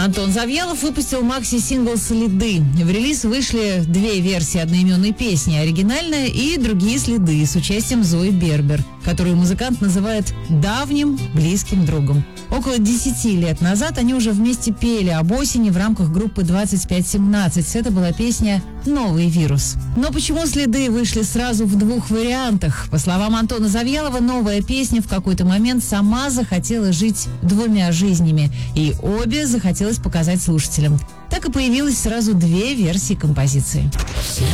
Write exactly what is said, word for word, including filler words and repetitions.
Антон Завьялов выпустил макси-сингл «Следы». В релиз вышли две версии одноименной песни, оригинальная и другие следы с участием Зои Бербер, которую музыкант называет давним близким другом. Около десяти лет назад они уже вместе пели об осени в рамках группы двадцать пять семнадцать. Это была песня «Новый вирус». Но почему «Следы» вышли сразу в двух вариантах? По словам Антона Завьялова, новая песня в какой-то момент сама захотела жить двумя жизнями, и обе захотелось показать слушателям. Так и появилось сразу две версии композиции.